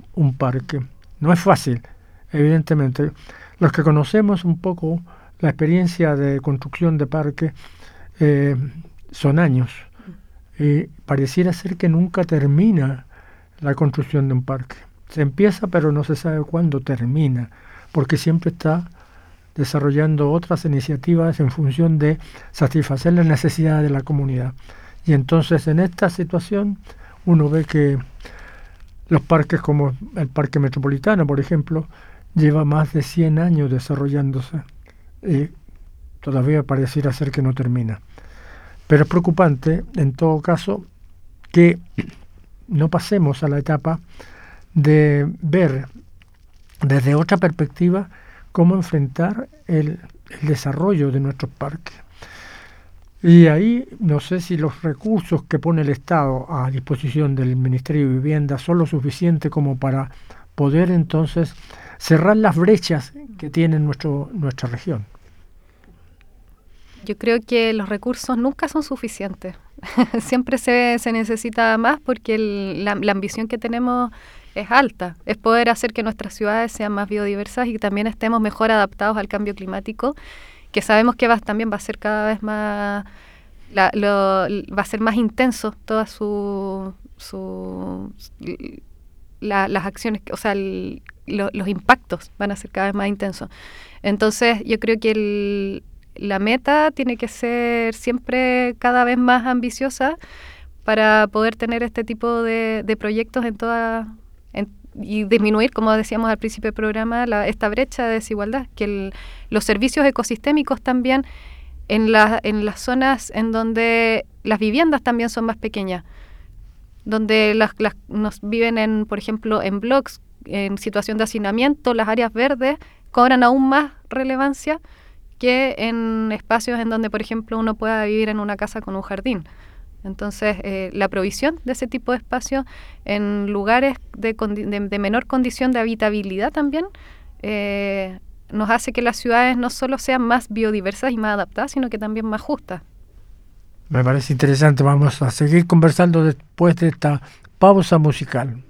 un parque. No es fácil, evidentemente. Los que conocemos un poco la experiencia de construcción de parques, son años. Y pareciera ser que nunca termina la construcción de un parque. Se empieza, pero no se sabe cuándo termina, porque siempre está desarrollando otras iniciativas en función de satisfacer las necesidades de la comunidad. Y entonces en esta situación uno ve que los parques como el Parque Metropolitano, por ejemplo, lleva más de 100 años desarrollándose y todavía pareciera ser que no termina. Pero es preocupante, en todo caso, que no pasemos a la etapa de ver desde otra perspectiva cómo enfrentar el desarrollo de nuestros parques. Y ahí no sé si los recursos que pone el Estado a disposición del Ministerio de Vivienda son lo suficiente como para poder entonces cerrar las brechas que tiene nuestra región. Yo creo que los recursos nunca son suficientes. Siempre se necesita más porque la ambición que tenemos es alta. Es poder hacer que nuestras ciudades sean más biodiversas y que también estemos mejor adaptados al cambio climático, que sabemos que también va a ser cada vez más, va a ser más intenso todas las acciones, o sea, los impactos van a ser cada vez más intensos. Entonces, yo creo que la meta tiene que ser siempre cada vez más ambiciosa para poder tener este tipo de proyectos y disminuir, como decíamos al principio del programa, esta brecha de desigualdad, que los servicios ecosistémicos también en las zonas en donde las viviendas también son más pequeñas, donde nos viven, por ejemplo, en bloques, en situación de hacinamiento, las áreas verdes cobran aún más relevancia que en espacios en donde, por ejemplo, uno pueda vivir en una casa con un jardín. Entonces, la provisión de ese tipo de espacios en lugares de menor condición de habitabilidad también nos hace que las ciudades no solo sean más biodiversas y más adaptadas, sino que también más justas. Me parece interesante. Vamos a seguir conversando después de esta pausa musical.